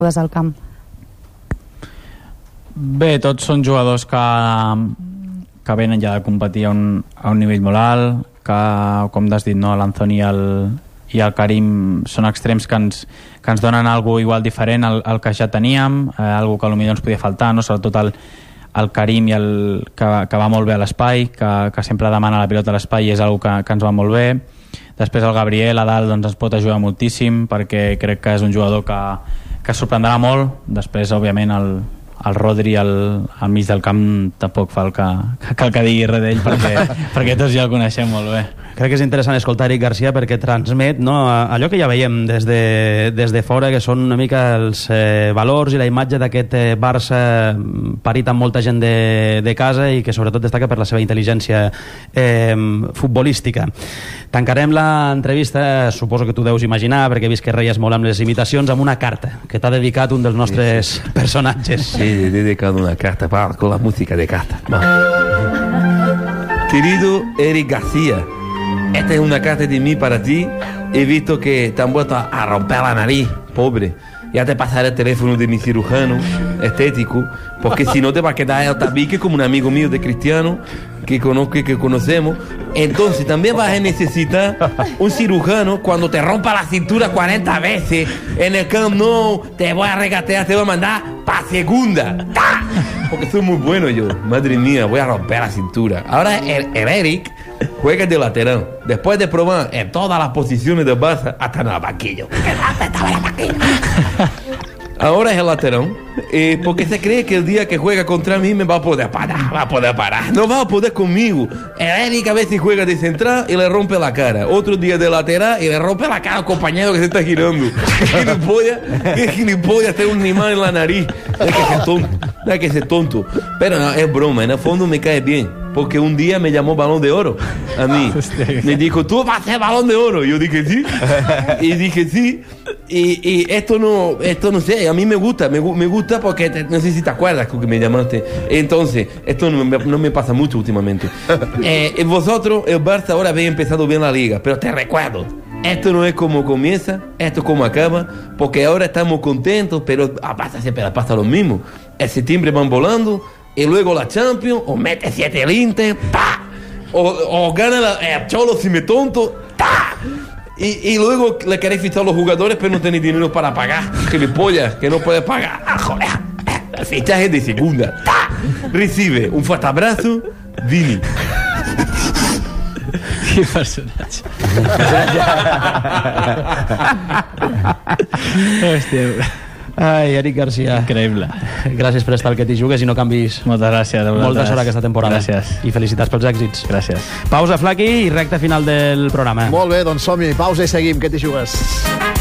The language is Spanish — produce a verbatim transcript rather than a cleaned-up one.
des del camp? Bé, tots són jugadors que, que venen ja de competir a un, a un nivell molt alt, que, com t'has dit, no, l'Anthony i el, i el Karim són extrems que ens, que ens donen algo igual diferent al, al que ja teníem, eh, algo que potser ens podia faltar, no? Sobretot el, el Karim i el, que, que va molt bé a l'espai, que, que sempre demana la pilota a l'espai i és algo que, que ens va molt bé. Després el Gabriel a dalt doncs, ens pot ajudar moltíssim, perquè crec que és un jugador que, que sorprendrà molt. Després, òbviament, el, el Rodri al, al mig del camp tampoc fa el que, que, el que digui res d'ell, perquè, perquè tots ja el coneixem molt bé. Crec que és interessant escoltar Eric Garcia perquè transmet, no, allò que ja veiem des de, des de fora, que són una mica els eh, valors i la imatge d'aquest eh, Barça parit amb molta gent de, de casa i que sobretot destaca per la seva intel·ligència eh, futbolística. Tancarem l'entrevista, suposo que tu deus imaginar, perquè he vist que reies molt amb les imitacions, amb una carta que t'ha dedicat un dels nostres sí, sí. personatges. Sí, he dedicado una carta para, con la música de carta. Va. Querido Eric García, esta es una carta de mí para ti. He visto que te han vuelto a romper la nariz, pobre. Ya te pasaré el teléfono de mi cirujano estético, porque si no te va a quedar el tabique como un amigo mío de Cristiano que conozco y que conocemos. Entonces también vas a necesitar un cirujano cuando te rompa la cintura cuarenta veces en el Camp Nou. Te voy a regatear, te voy a mandar pa' segunda. ¡Ta! Porque soy muy bueno yo. Madre mía, voy a romper la cintura. Ahora el, el Eric juega de lateral. Después de probar en todas las posiciones del Barça, hasta en el banquillo. Estaba en el banquillo. Ahora es el lateral, eh, porque se cree que el día que juega contra mí me va a poder parar, va a poder parar. No va a poder conmigo. El Eric a veces juega de central y le rompe la cara. Otro día de lateral y le rompe la cara al compañero que se está girando. ¿Qué gilipollas? ¿Qué gilipollas? Tiene un animal en la nariz. Hay que ser tonto. Hay que ser tonto. Pero no, es broma. En el fondo me cae bien. Porque un día me llamó Balón de Oro a mí. Me dijo, tú vas a ser Balón de Oro. Yo dije, sí. Y dije, sí. Y, y esto no, esto no sé, a mí me gusta, me, me gusta porque te, no sé si te acuerdas que me llamaste. Entonces, esto no me, no me pasa mucho últimamente. Eh, vosotros, el Barça ahora habéis empezado bien la liga, pero te recuerdo, esto no es como comienza, esto es como acaba, porque ahora estamos contentos, pero pasa siempre pasa lo mismo. El septiembre van volando y luego la Champions, o mete siete el Inter, ¡pa! O, o gana la, el Cholo si me tonto, ¡ta! Y, y luego le queréis fichar a los jugadores, pero no tenéis dinero para pagar. Gilipollas, que no puedes pagar. Ah, joder. El fichaje de segunda. ¡Ta! Recibe un fuerte abrazo, Vini. Qué personaje. Hòstia. Ai, Eric Garcia. Increïble. Gràcies per estar al Que t'hi jugues i no canvis. Moltes gràcies. Molta sort aquesta temporada. Gràcies. I felicitats pels èxits. Gràcies. Pausa, Flaqui, i recta final del programa. Molt bé, doncs som-hi. Pausa i seguim. Que t'hi jugues.